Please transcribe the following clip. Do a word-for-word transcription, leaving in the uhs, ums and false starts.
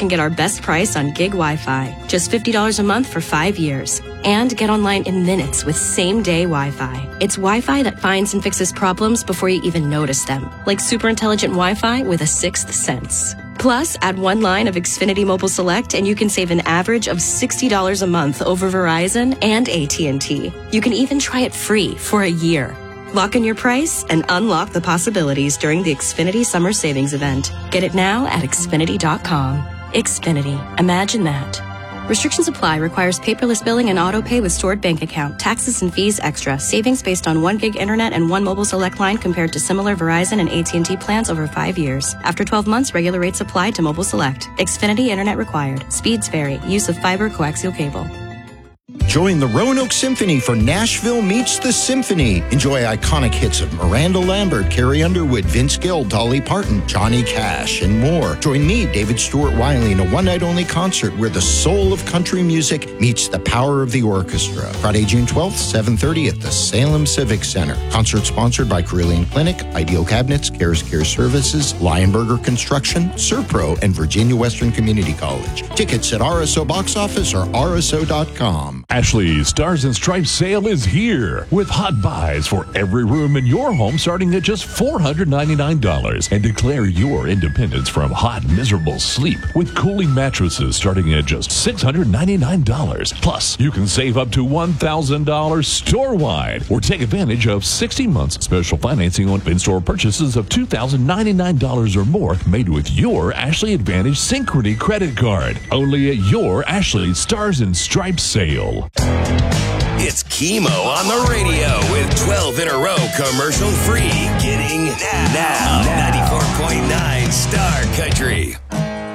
can get our best price on gig Wi-Fi. Just fifty dollars a month for five years. And get online in minutes with same-day Wi-Fi. It's Wi-Fi that finds and fixes problems before you even notice them. Like super intelligent Wi-Fi with a sixth sense. Plus, add one line of Xfinity Mobile Select and you can save an average of sixty dollars a month over Verizon and A T and T. You can even try it free for a year. Lock in your price and unlock the possibilities during the Xfinity Summer Savings Event. Get it now at Xfinity dot com. Xfinity. Imagine that. Restrictions apply. Requires paperless billing and auto pay with stored bank account. Taxes and fees extra. Savings based on one gig internet and one mobile select line compared to similar Verizon and A T and T plans over five years. After twelve months, regular rates apply to mobile select. Xfinity internet required. Speeds vary. Use of fiber coaxial cable. Join the Roanoke Symphony for Nashville Meets the Symphony. Enjoy iconic hits of Miranda Lambert, Carrie Underwood, Vince Gill, Dolly Parton, Johnny Cash, and more. Join me, David Stewart Wiley, in a one-night-only concert where the soul of country music meets the power of the orchestra. Friday, June twelfth, seven thirty at the Salem Civic Center. Concert sponsored by Carillion Clinic, Ideal Cabinets, Cares Care Services, Lionberger Construction, Serpro, and Virginia Western Community College. Tickets at R S O Box Office or R S O dot com. Ashley's Stars and Stripes sale is here with hot buys for every room in your home starting at just four hundred ninety-nine dollars. And declare your independence from hot, miserable sleep with cooling mattresses starting at just six hundred ninety-nine dollars. Plus, you can save up to one thousand dollars store-wide or take advantage of sixty months special financing on in-store purchases of two thousand ninety-nine dollars or more made with your Ashley Advantage Synchrony credit card. Only at your Ashley Stars and Stripes sale. It's Chemo on the radio with twelve in a row commercial free. Getting now, now. ninety-four point nine Star Country.